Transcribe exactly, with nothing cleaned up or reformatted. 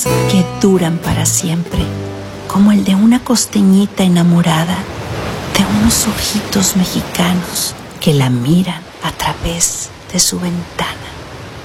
besos que duran para siempre, como el de una costeñita enamorada de unos ojitos mexicanos que la miran a través de su ventana.